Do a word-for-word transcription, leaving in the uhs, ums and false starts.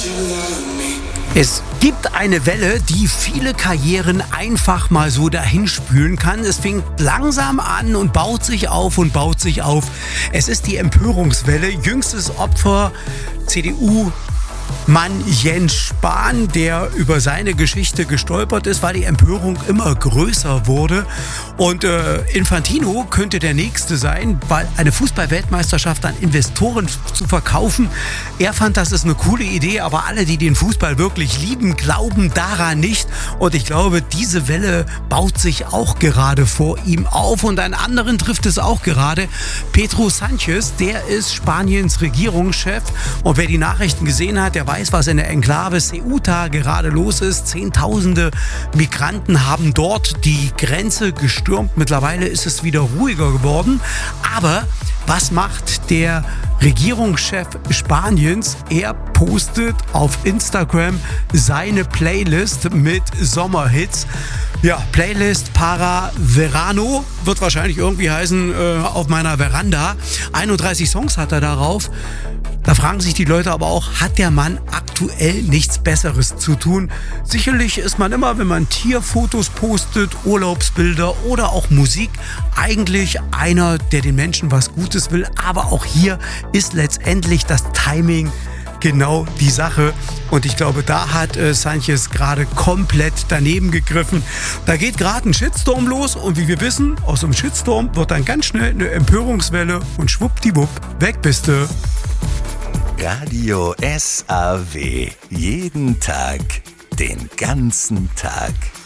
Es gibt eine Welle, die viele Karrieren einfach mal so dahinspülen kann. Es fängt langsam an und baut sich auf und baut sich auf. Es ist die Empörungswelle. Jüngstes Opfer C D U. Mann Jens Spahn, der über seine Geschichte gestolpert ist, weil die Empörung immer größer wurde. Und äh, Infantino könnte der Nächste sein, weil eine Fußball-Weltmeisterschaft an Investoren zu verkaufen. Er fand, das ist eine coole Idee, aber alle, die den Fußball wirklich lieben, glauben daran nicht. Und ich glaube, diese Welle baut sich auch gerade vor ihm auf. Und einen anderen trifft es auch gerade. Pedro Sánchez, der ist Spaniens Regierungschef. Und wer die Nachrichten gesehen hat, der weiß, was in der Enklave Ceuta gerade los ist. Zehntausende Migranten haben dort die Grenze gestürmt. Mittlerweile ist es wieder ruhiger geworden. Aber was macht der Regierungschef Spaniens? Er postet auf Instagram seine Playlist mit Sommerhits. Ja, Playlist para Verano wird wahrscheinlich irgendwie heißen, äh, auf meiner Veranda. einunddreißig Songs hat er darauf. Da fragen sich die Leute aber auch, hat der Mann aktuell nichts Besseres zu tun? Sicherlich ist man immer, wenn man Tierfotos postet, Urlaubsbilder oder auch Musik, eigentlich einer, der den Menschen was Gutes will. Aber auch hier ist letztendlich das Timing genau die Sache. Und ich glaube, da hat äh, Sánchez gerade komplett daneben gegriffen. Da geht gerade ein Shitstorm los und wie wir wissen, aus dem Shitstorm wird dann ganz schnell eine Empörungswelle und schwuppdiwupp, weg bist du. Radio S A W. Jeden Tag, den ganzen Tag.